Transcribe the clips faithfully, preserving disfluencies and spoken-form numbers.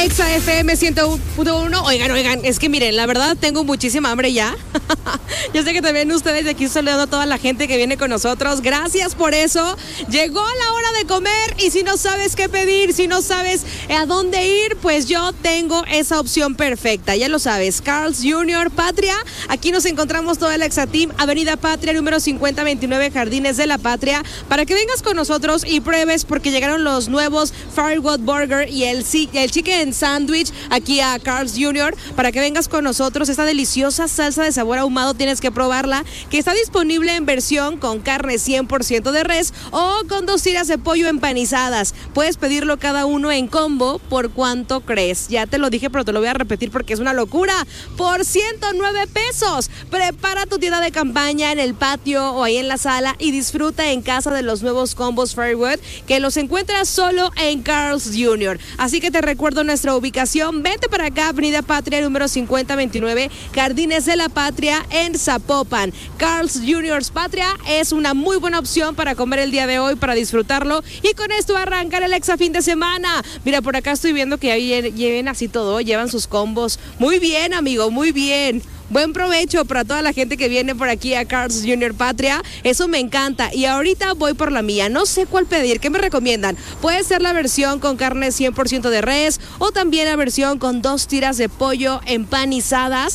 Exa F M ciento uno punto uno. Oigan, oigan, es que miren, la verdad tengo muchísima hambre ya. Yo sé que también ustedes de aquí saludando a toda la gente que viene con nosotros. Gracias por eso. Llegó la hora de comer y si no sabes qué pedir, si no sabes a dónde ir, pues yo tengo esa opción perfecta. Ya lo sabes, Carl's junior Patria. Aquí nos encontramos toda la Exa Team, Avenida Patria, número cincuenta veintinueve, Jardines de la Patria, para que vengas con nosotros y pruebes porque llegaron los nuevos Firewood Burger y el, el Chicken Sandwich aquí a Carl's junior para que vengas con nosotros. Esta deliciosa salsa de sabor ahumado tienes que probarla, que está disponible en versión con carne cien por ciento de res o con dos tiras de pollo empanizadas. Puedes pedirlo cada uno en combo. ¿Por cuánto crees? Ya te lo dije, pero te lo voy a repetir porque es una locura. Por ciento nueve pesos. Prepara tu tienda de campaña en el patio o ahí en la sala y disfruta en casa de los nuevos combos Firewood que los encuentras solo en Carl's junior Así que te recuerdo nuestra ubicación. Vente para acá, Avenida Patria, número cincuenta veintinueve, Jardines de la Patria en Zapopan. Carl's junior Patria es una muy buena opción para comer el día de hoy, para disfrutarlo y con esto arrancar el Exa fin de semana. Mira, por acá estoy viendo que ahí lleven así todo, llevan sus combos. Muy bien, amigo, muy bien. Buen provecho para toda la gente que viene por aquí a Carl's junior Patria. Eso me encanta. Y ahorita voy por la mía. No sé cuál pedir. ¿Qué me recomiendan? Puede ser la versión con carne cien por ciento de res o también la versión con dos tiras de pollo empanizadas.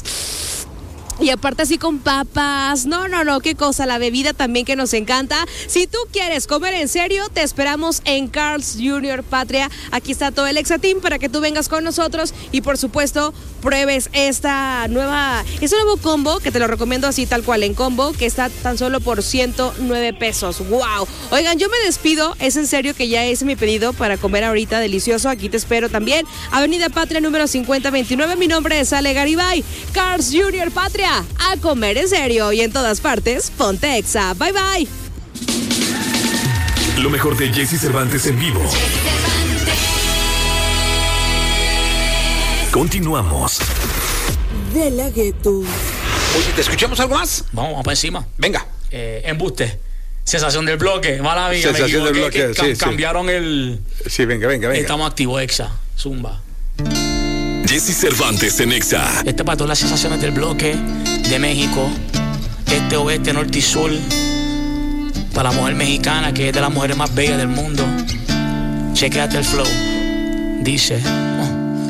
Y aparte así con papas, no, no, no, qué cosa, la bebida también que nos encanta. Si tú quieres comer en serio, te esperamos en Carl's junior Patria. Aquí está todo el Exa Team para que tú vengas con nosotros y por supuesto pruebes esta nueva, este nuevo combo que te lo recomiendo así tal cual en combo, que está tan solo por ciento nueve pesos. ¡Wow! Oigan, yo me despido, es en serio que ya hice mi pedido para comer ahorita delicioso. Aquí te espero también, Avenida Patria número cincuenta veintinueve. Mi nombre es Ale Garibay, Carl's junior Patria. A comer en serio y en todas partes, ponte Exa. Bye bye. Lo mejor de Jessy Cervantes en vivo. Continuamos. De la Gueto. Oye, ¿te escuchamos algo más? Vamos, vamos para encima. Venga. Eh, embuste. Sensación del bloque. Mala vida. Sensación del bloque. Que, que sí, cambiaron sí. el. Sí, venga, venga, venga. Estamos activos, Exa. Zumba. Jessy Cervantes en Exa. Este para todas las sensaciones del bloque de México, este, oeste, norte y sur. Para la mujer mexicana, que es de las mujeres más bellas del mundo. Chequéate el flow. Dice.